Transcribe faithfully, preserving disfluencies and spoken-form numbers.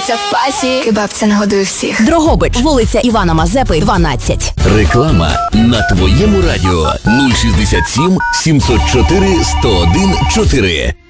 Готуйся в пасі. Кебабця нагодує всіх. Дрогобич, вулиця Івана Мазепи, дванадцять. Реклама на твоєму радіо нуль шістдесят сім сімсот чотири сто один чотири.